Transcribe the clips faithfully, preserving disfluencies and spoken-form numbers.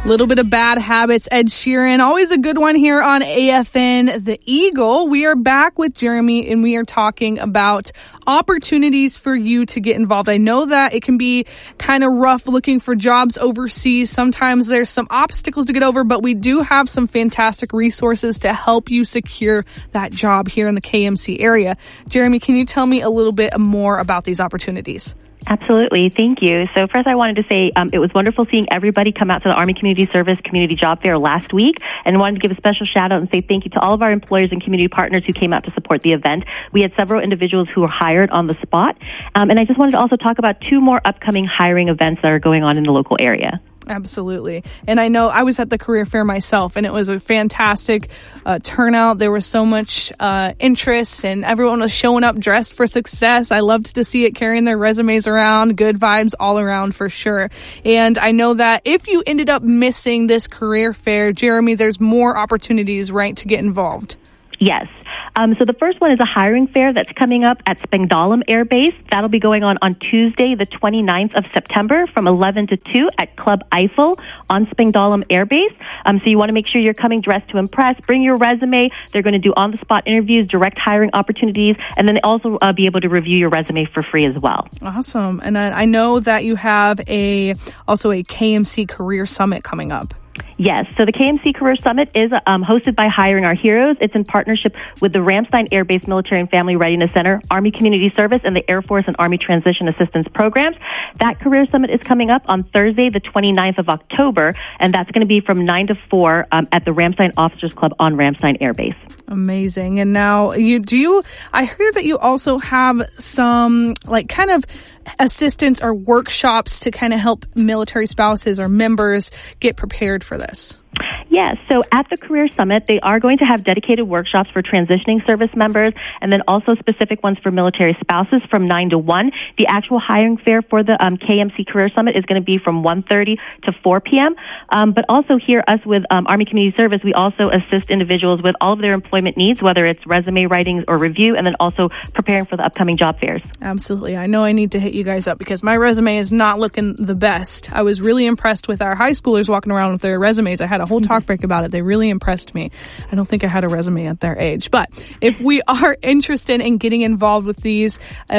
Little bit of Bad Habits, Ed Sheeran. Always a good one here on A F N The Eagle. We are back with Jeremy, and we are talking about opportunities for you to get involved. I know that it can be kind of rough looking for jobs overseas. Sometimes there's some obstacles to get over, but we do have some fantastic resources to help you secure that job here in the K M C area. Jeremy, can you tell me a little bit more about these opportunities? Absolutely. Thank you. So first I wanted to say um, it was wonderful seeing everybody come out to the Army Community Service Community Job Fair last week, and wanted to give a special shout out and say thank you to all of our employers and community partners who came out to support the event. We had several individuals who were hired on the spot, um, and I just wanted to also talk about two more upcoming hiring events that are going on in the local area. Absolutely. And I know I was at the career fair myself, and it was a fantastic uh, turnout. There was so much uh, interest, and everyone was showing up dressed for success. I loved to see it, carrying their resumes around. Good vibes all around for sure. And I know that if you ended up missing this career fair, Jeremy, there's more opportunities, right, to get involved. Yes. Um, so the first one is a hiring fair that's coming up at Spangdahlem Air Base. That'll be going on on Tuesday, the twenty-ninth of September from eleven to two at Club Eiffel on Spangdahlem Air Base. Um, so you want to make sure you're coming dressed to impress. Bring your resume. They're going to do on-the-spot interviews, direct hiring opportunities, and then also uh, be able to review your resume for free as well. Awesome. And I, I know that you have a also a K M C Career Summit coming up. Yes. So the K M C Career Summit is um, hosted by Hiring Our Heroes. It's in partnership with the Ramstein Air Base Military and Family Readiness Center, Army Community Service, and the Air Force and Army Transition Assistance Programs. That Career Summit is coming up on Thursday, the twenty-ninth of October, and that's going to be from nine to four um, at the Ramstein Officers Club on Ramstein Air Base. Amazing. And now, you do you, I heard that you also have some, like, kind of assistance or workshops to kind of help military spouses or members get prepared for this. Yes. So at the Career Summit, they are going to have dedicated workshops for transitioning service members, and then also specific ones for military spouses from nine to one. The actual hiring fair for the um, K M C Career Summit is going to be from one thirty to four p.m. Um, but also here, us with um, Army Community Service, we also assist individuals with all of their employment needs, whether it's resume writing or review, and then also preparing for the upcoming job fairs. Absolutely. I know I need to hit you guys up because my resume is not looking the best. I was really impressed with our high schoolers walking around with their resumes. I had a whole talk break about it. They really impressed me. I don't think I had a resume at their age. But if we are interested in getting involved with these, uh,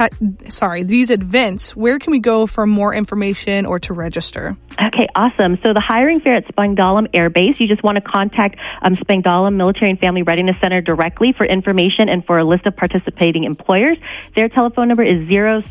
sorry, these events, where can we go for more information or to register? Okay, awesome. So the hiring fair at Spangdahlem Air Base, you just want to contact um, Spangdahlem Military and Family Readiness Center directly for information and for a list of participating employers. Their telephone number is zero